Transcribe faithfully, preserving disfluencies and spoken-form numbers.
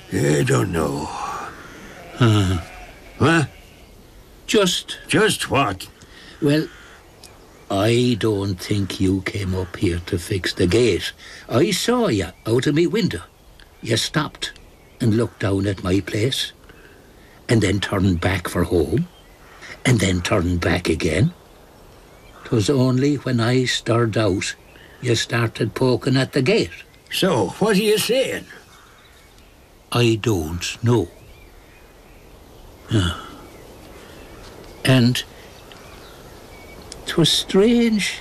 I don't know. Uh, What? just, Just what? well, I don't think you came up here to fix the gate. I saw you out of me window. You stopped and looked down at my place, and then turned back for home, and then turned back again. 'Twas only when I stirred out you started poking at the gate. So, what are you saying? I don't know. Ah. And 'twas strange